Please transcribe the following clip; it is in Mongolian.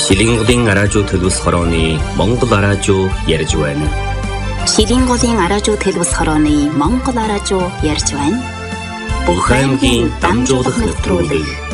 Шилийн голын араажуу төлөвс хорооны Монгол араажуу ярьж байна. Шилийн голын араажуу төлөвс хорооны Монгол араажуу ярьж байна. Бүх аймгийн дамжуулах нэвтрүүлэг.